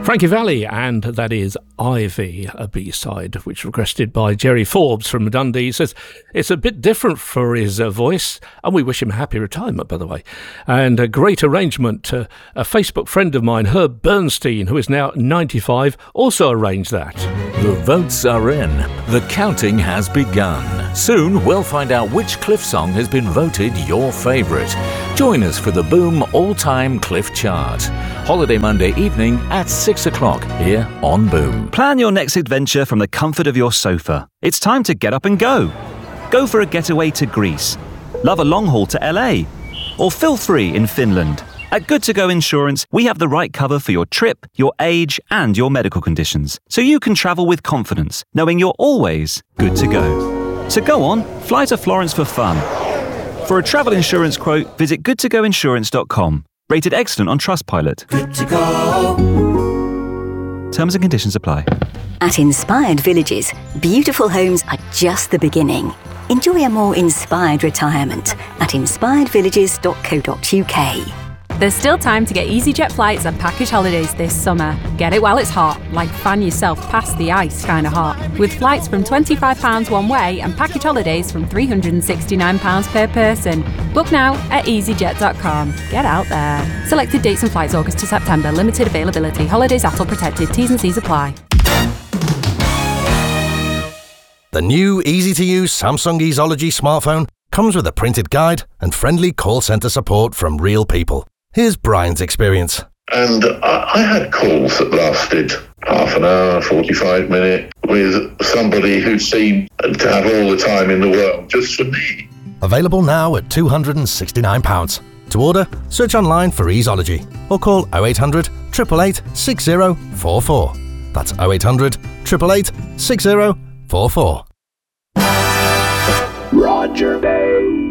Frankie Valli, and that is Ivy, a B-side, which requested by Jerry Forbes from Dundee. He says it's a bit different for his voice, and we wish him a happy retirement, by the way. And a great arrangement. A Facebook friend of mine, Herb Bernstein, who is now 95, also arranged that. The votes are in. The counting has begun. Soon we'll find out which Cliff song has been voted your favourite. Join us for the Boom All-Time Cliff Chart. Holiday Monday evening at 6 o'clock here on Boom. Plan your next adventure from the comfort of your sofa. It's time to get up and go. Go for a getaway to Greece. Love a long haul to LA. Or feel free in Finland. At Good To Go Insurance, we have the right cover for your trip, your age, and your medical conditions, so you can travel with confidence, knowing you're always good to go. So go on, fly to Florence for fun. For a travel insurance quote, visit goodtogoinsurance.com. Rated excellent on Trustpilot. Good to go. Terms and conditions apply. At Inspired Villages, beautiful homes are just the beginning. Enjoy a more inspired retirement at inspiredvillages.co.uk. There's still time to get EasyJet flights and package holidays this summer. Get it while it's hot, like fan yourself past the ice kind of hot. With flights from £25 one way and package holidays from £369 per person. Book now at easyjet.com. Get out there. Selected dates and flights August to September. Limited availability. Holidays ATOL protected. T's and C's apply. The new easy-to-use Samsung Easology smartphone comes with a printed guide and friendly call centre support from real people. Here's Brian's experience. And I had calls that lasted half an hour, 45 minutes, with somebody who seemed to have all the time in the world just for me. Available now at £269. To order, search online for Easology or call 0800 888 6044. That's 0800 888 6044. Roger Bay.